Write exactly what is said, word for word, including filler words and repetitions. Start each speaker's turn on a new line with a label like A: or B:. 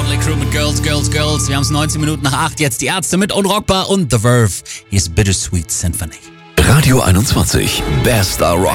A: Motley Crue mit Girls, Girls, Girls. Wir haben es neunzehn Minuten nach acht. Jetzt die Ärzte mit Unrockbar und The Verve. Hier ist Bittersweet Symphony.
B: Radio einundzwanzig, Bester Rock.